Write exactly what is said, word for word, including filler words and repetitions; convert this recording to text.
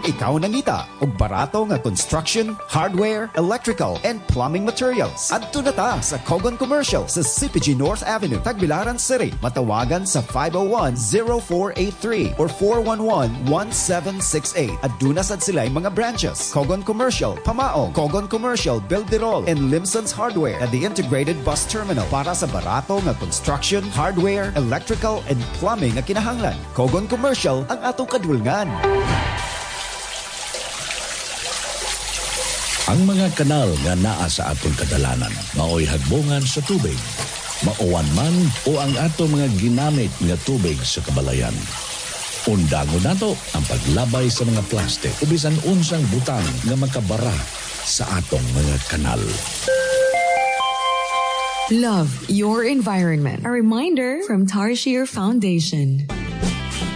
ikaw nangita og barato nga construction, hardware, electrical, and plumbing materials. Adto na ta sa Kogon Commercial sa C P G North Avenue, Tagbilaran City. Matawagan sa five oh one, oh four eight three or four one one, one seven six eight. Aduna sad sila mga branches: Kogon Commercial, Pamaong, Kogon Commercial, Beldirol, and Limson's Hardware at the integrated bus terminal para sa barato nga construction, hardware, electrical, and plumbing nga kinahanglan. Kogon Commercial ang atong kadulngan. Ang mga kanal nga naa sa atong kadalanan mao'y hagbongan sa tubig, mauwan man o ang atong mga ginamit nga tubig sa kabalayan. Undangon nato ang paglabay sa mga plastic o bisan unsang butang nga makabara sa atong mga kanal. Love your environment. A reminder from Tarshir Foundation.